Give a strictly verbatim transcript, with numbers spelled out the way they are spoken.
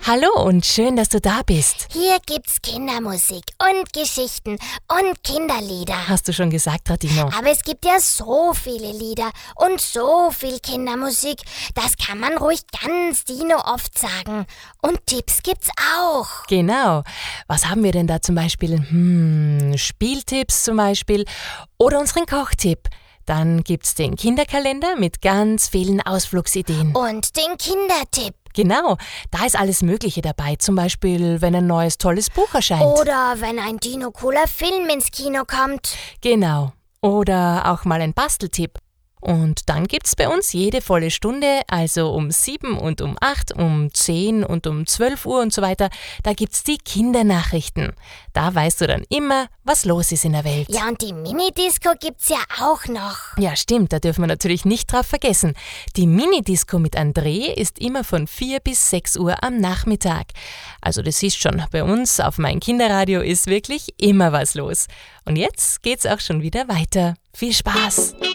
Hallo und schön, dass du da bist. Hier gibt's Kindermusik und Geschichten und Kinderlieder. Hast du schon gesagt, Radino? Aber es gibt ja so viele Lieder und so viel Kindermusik, das kann man ruhig ganz Dino oft sagen. Und Tipps gibt's auch. Genau. Was haben wir denn da zum Beispiel? Hm, Spieltipps zum Beispiel oder unseren Kochtipp. Dann gibt's den Kinderkalender mit ganz vielen Ausflugsideen. Und den Kindertipp. Genau, da ist alles Mögliche dabei. Zum Beispiel, wenn ein neues tolles Buch erscheint. Oder wenn ein Dino-cooler Film ins Kino kommt. Genau. Oder auch mal ein Basteltipp. Und dann gibt's bei uns jede volle Stunde, also um sieben und um acht, um zehn und um zwölf Uhr und so weiter, da gibt's die Kindernachrichten. Da weißt du dann immer, was los ist in der Welt. Ja, und die Mini-Disco gibt's ja auch noch. Ja, stimmt, da dürfen wir natürlich nicht drauf vergessen. Die Mini-Disco mit André ist immer von vier bis sechs Uhr am Nachmittag. Also das siehst schon, bei uns auf Mein Kinderradio ist wirklich immer was los. Und jetzt geht's auch schon wieder weiter. Viel Spaß!